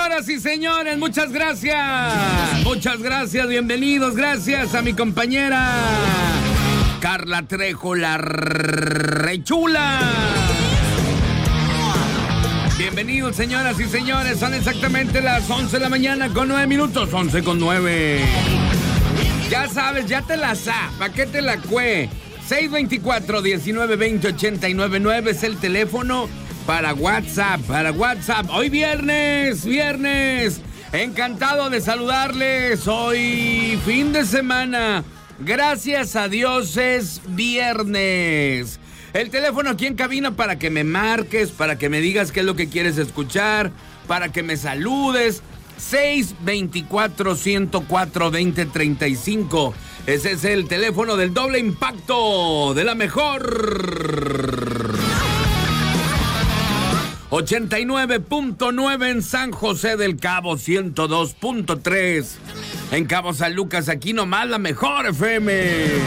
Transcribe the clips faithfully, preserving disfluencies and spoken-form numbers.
Señoras y señores, muchas gracias. Muchas gracias, bienvenidos. Gracias a mi compañera Carla Trejo, la rechula. Bienvenidos, señoras y señores. Son exactamente las once de la mañana con nueve minutos. once con nueve. Ya sabes, ya te la sa. ¿Para qué te la cue? seis veinticuatro, diecinueve veinte, ochenta y nueve nueve es el teléfono para WhatsApp. Para WhatsApp. Hoy viernes, viernes. Encantado de saludarles. Hoy fin de semana. Gracias a Dios es viernes. El teléfono aquí en cabina para que me marques, para que me digas qué es lo que quieres escuchar, para que me saludes. seis veinticuatro, ciento cuatro, veinte treinta y cinco. Ese es el teléfono del doble impacto de la mejor. ochenta y nueve punto nueve en San José del Cabo, ciento dos punto tres en Cabo San Lucas. Aquí nomás la mejor F M.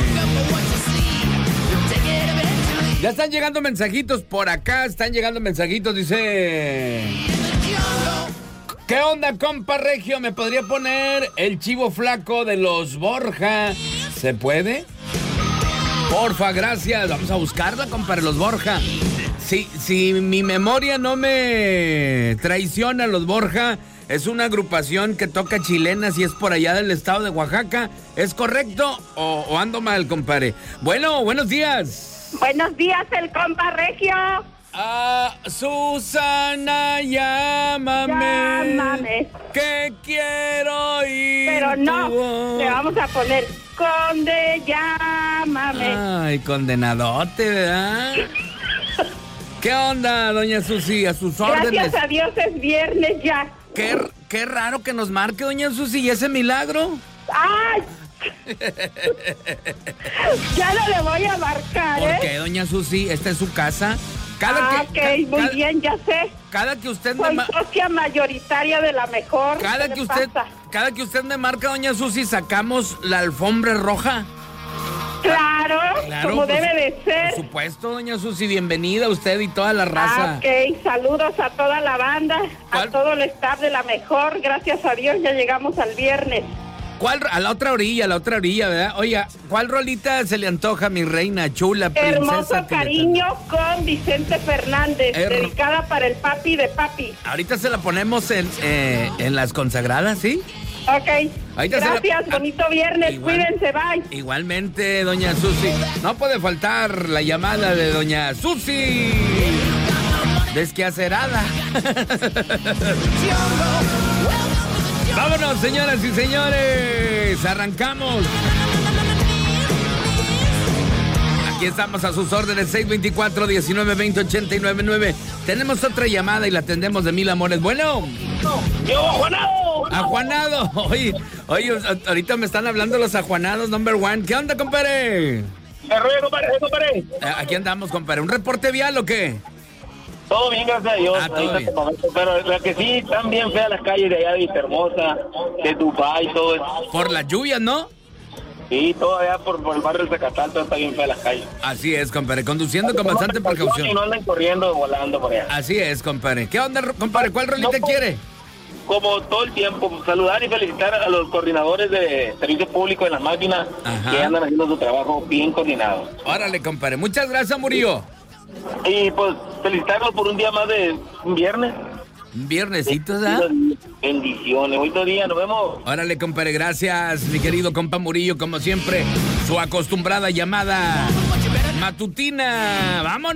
Ya están llegando mensajitos por acá, están llegando mensajitos, dice... ¿Qué onda, compa Regio? ¿Me podría poner el chivo flaco de los Borja? ¿Se puede? Porfa, gracias. Vamos a buscarla, compa, de los Borja. Si, si mi memoria no me traiciona, los Borja es una agrupación que toca chilenas y es por allá del estado de Oaxaca. ¿Es correcto o, o ando mal, compadre? Bueno, buenos días. Buenos días, el compa Regio. Ah, Susana, llámame. Llámame. Que quiero ir. Pero no, tu... le vamos a poner Conde, llámame. Ay, condenadote, ¿verdad? ¿Qué onda, doña Susi? A sus órdenes. Gracias a Dios es viernes ya. Qué, qué raro que nos marque, doña Susi, ¿y ese milagro? ¡Ay! Ya no le voy a marcar, ¿Por ¿eh? qué, doña Susi? Esta es su casa. Cada ah, que, ok, ca, muy cada, bien, ya sé. Cada que usted Soy me ma- socia mayoritaria de la mejor. Cada que usted, pasa? cada que usted me marca, doña Susi, sacamos la alfombra roja. Claro, Claro, como por, debe de ser. Por supuesto, doña Susi, bienvenida a usted y toda la raza. Ah, ok, saludos a toda la banda, ¿Cuál? a todo el staff de la mejor. Gracias a Dios ya llegamos al viernes. ¿Cuál? A la otra orilla, a la otra orilla, ¿verdad? Oiga, ¿cuál rolita se le antoja, mi reina chula, princesa? Hermoso cariño con Vicente Fernández, Her... dedicada para el papi de papi. Ahorita se la ponemos en, eh, en las consagradas, ¿sí? Ok, Ahorita gracias, la... bonito viernes, Igual... cuídense, bye. Igualmente, doña Susi. No puede faltar la llamada de doña Susi. Desquacerada. Vámonos, señoras y señores. Arrancamos. Aquí estamos a sus órdenes. seis veinticuatro, diecinueve veinte, ochenta y nueve nueve. Tenemos otra llamada y la atendemos de mil amores. Bueno. ¡Yo, Juanado! ¡Ajuanado! Oye, oye, ahorita me están hablando los ajuanados number one. ¿Qué onda, compadre? ¿Qué rollo, compadre? compadre? Aquí andamos, compadre. ¿Un reporte vial o qué? Todo bien, gracias a Dios. Ah, todo bien. Pero la que sí, están bien feas las calles de allá de Vistahermosa, de Dubái, todo eso. Por las lluvias, ¿no? Sí, todo allá por, por el barrio del Zacatal, todo está bien fea las calles. Así es, compadre. Conduciendo con bastante precaución. Y no andan corriendo, volando por allá. Así es, compadre. ¿Qué onda, compadre? ¿Cuál rolita no, quiere? Como todo el tiempo, saludar y felicitar a los coordinadores de servicio público de las máquinas. Ajá. Que andan haciendo su trabajo bien coordinado. Órale, compadre. Muchas gracias, Murillo. Y pues felicitarlos por un día más de un viernes. Un viernesito, ¿verdad? Bendiciones. Hoy todo día, nos vemos. Órale, compadre. Gracias, mi querido compa Murillo. Como siempre, su acostumbrada llamada matutina. ¡Vámonos!